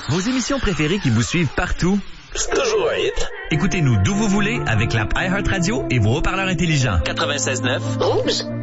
Vos émissions préférées qui vous suivent partout? C'est toujours un hit. Écoutez-nous d'où vous voulez avec l'app iHeartRadio et vos haut-parleurs intelligents. 96.9. Rouge.